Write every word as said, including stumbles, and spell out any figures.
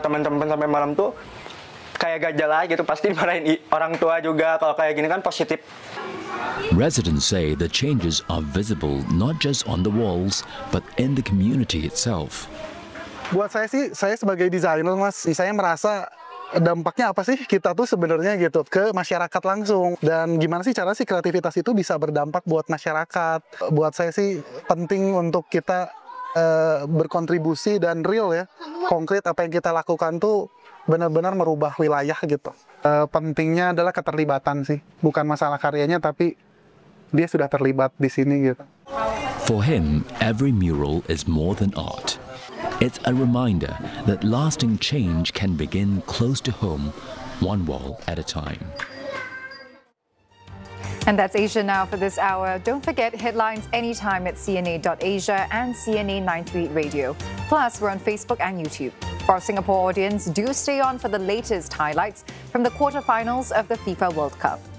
teman-teman sampai malam tuh kayak gak jelas gitu, pasti marahin orang tua juga kalau kayak gini kan positif. Residents say the changes are visible not just on the walls, but in the community itself. Buat saya sih, saya sebagai desainer mas, saya merasa dampaknya apa sih kita tuh sebenarnya gitu ke masyarakat langsung, dan gimana sih cara sih kreativitas itu bisa berdampak buat masyarakat. Buat saya sih penting untuk kita uh, berkontribusi dan real ya, konkret apa yang kita lakukan tuh benar-benar merubah wilayah gitu. Uh, pentingnya adalah keterlibatan sih, bukan masalah karyanya tapi dia sudah terlibat di sini gitu. For him, every mural is more than art. It's a reminder that lasting change can begin close to home, one wall at a time. And that's Asia Now for this hour. Don't forget headlines anytime at C N A dot asia and C N A nine three Radio. Plus, we're on Facebook and YouTube. For our Singapore audience, do stay on for the latest highlights from the quarterfinals of the FIFA World Cup.